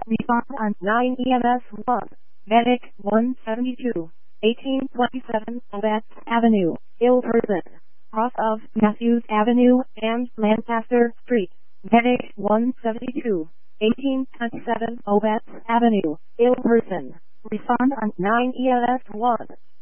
Respond on 9 EMS 1. Medic 172. 1827 West Avenue. Ill person. Cross of Matthews Avenue and Lancaster Street. Medic 172. 1827 West Avenue. Ill person. Respond on 9 EMS 1.